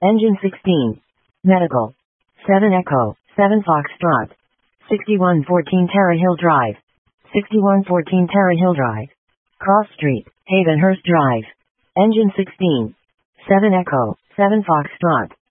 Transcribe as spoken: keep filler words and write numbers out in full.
Engine sixteen. Medical. seven Echo, seven Foxtrot. sixty-one fourteen Terra Hill Drive. sixty-one fourteen Terra Hill Drive. Cross Street, Havenhurst Drive. Engine sixteen. seven Echo, seven Foxtrot.